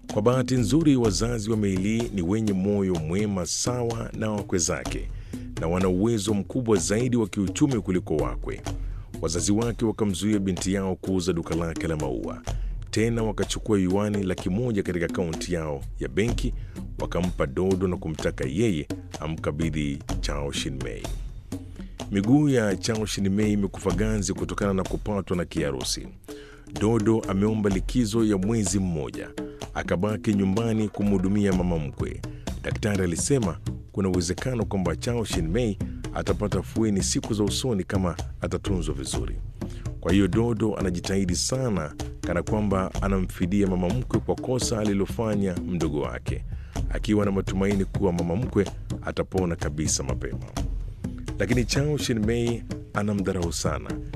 Kwa bahati nzuri, wazazi wa Meili ni wenye moyo mwema sawa na wakwe zake na wana uwezo mkubwa zaidi wa kiuchumi kuliko wakwe. Wazazi wake wakamzuia binti yao kuuza duka lake la maua. Tena wakachukua yuani 100,000 katika akaunti yao ya benki, wakampa Dodo na kumtaka yeye amkabidhi Chao Shin-mei. Miguu ya Chao Shin-mei imekufa ganzi kutokana na kupatwa na kiharusi. Dodo ameomba likizo ya mwezi mmoja, akabaki nyumbani kumhudumia mama mkwe. Daktari alisema kuna uwezekano kwamba Chao Shin-mei atapata fueni siku za usoni kama atatunzwa vizuri. Kwa hiyo Dodo anajitahidi sana, kana kwamba anamfidia mama mkwe kwa kosa alilofanya mdogo wake, akiwa na matumaini kuwa mama mkwe atapona kabisa mapema. Lakini Chao Shin-mei anamdharau sana